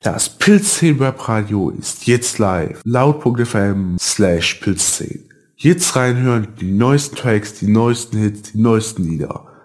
Das Pilz10 Webradio ist jetzt live. Laut.fm/Pilz10. Jetzt reinhören, die neuesten Tracks, die neuesten Hits, die neuesten Lieder.